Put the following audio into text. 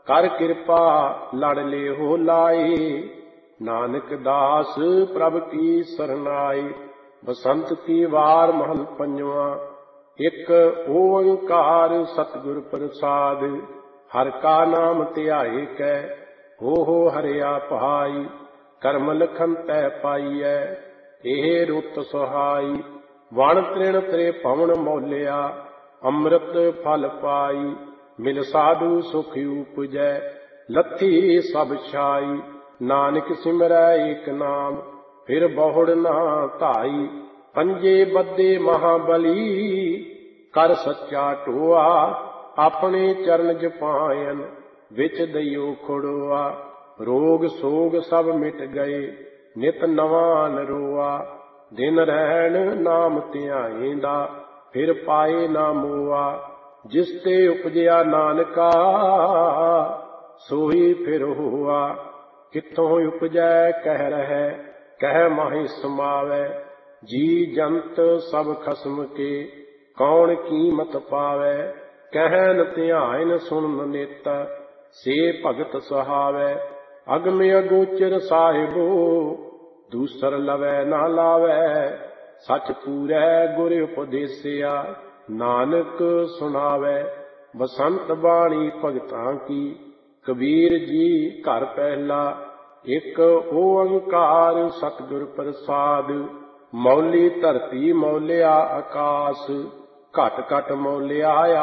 ਕਰ ਕਿਰਪਾ ਲੜ ਲਿਓ ਲਾਏ। ਨਾਨਕ ਦਾਸ ਪ੍ਰਭ ਕੀ ਸਰਨਾਏ। ਬਸੰਤ ਕੀ ਵਾਰ ਮਹਲ ਪੰਜਵਾਂ। ਇੱਕ ਓੰਕਾਰ ਸਤਿਗੁਰ ਪ੍ਰਸਾਦ। ਹਰਿ ਕਾ ਨਾਮ ਧਿਆਏ ਕੈ ਹੋ ਹਰਿਆ ਭਾਈ। ਕਰਮ ਲਖਨ ਤੈ ਪਾਈਐ ਇਹ ਰੁੱਤ ਸੁਹਾਈ। ਵਣ ਤ੍ਰਿਣ ਤ੍ਰੇ ਭਵਨ ਮੌਲਿਆ ਅੰਮ੍ਰਿਤ ਫਲ ਪਾਈ। ਮਿਲ ਸਾਧੂ ਸੁਖ ਉਪਜੈ ਲੱਥੀ ਸਭ ਛਾਈ। ਨਾਨਕ ਸਿਮਰੈ ਏਕ ਨਾਮ ਫਿਰ ਬਹੁੜ ਨਾ ਧਾਈ। ਪੰਜੇ ਬੱਧੇ ਮਹਾਬਲੀ ਕਰ ਸੱਚਾ ਢੋਆ। ਆਪਣੇ ਚਰਨ ਜਪਾਇਨ ਵਿੱਚ ਦਈਓ ਖੜੋਆ। ਰੋਗ ਸੋਗ ਸਭ ਮਿਟ ਗਏ ਨਿਤ ਨਵਾਂ ਨਰੋਆ। ਦਿਨ ਰਹਿਣ ਨਾਮ ਧਿਆਏਂਦਾ ਫਿਰ ਪਾਏ ਨਾ ਮੋਆ। ਜਿਸ ਤੇ ਉਪਜਿਆ ਨਾਨਕਾ ਸੋਈ ਫਿਰ ਹੋਆ। ਕਿੱਥੋਂ ਉਪਜੈ ਕਹਿ ਰਹਿ ਕਹਿ ਮਾਹਿ ਸਮਾਵੈ। ਜੀ ਜੰਤ ਸਭ ਖਸਮ ਕੇ ਕੌਣ ਕੀਮਤ ਪਾਵੈ। ਕਹਿਨ ਧਿਆਇਨ ਸੁਣਨ ਨਿਤ ਸੇ ਭਗਤ ਸੁਹਾਵੈ। ਅਗਮ ਅਗੋਚਰ ਸਾਹਿਬੋ ਦੂਸਰ ਲਵੈ ਨਾ ਲਾਵੈ। ਸਚ ਪੂਰੈ ਗੁਰ ਉਪਦੇਸਿਆ ਨਾਨਕ ਸੁਣਾਵੈ। ਬਸੰਤ ਬਾਣੀ ਭਗਤਾਂ ਕੀ ਕਬੀਰ ਜੀ ਘਰ ਪਹਿਲਾ। ਇੱਕ ਓੰਕਾਰ ਸਤਿਗੁਰ ਪ੍ਰਸਾਦ। ਮੌਲੀ ਧਰਤੀ ਮੌਲਿਆ ਆਕਾਸ। ਘਟ ਘਟ ਮੌਲਿਆ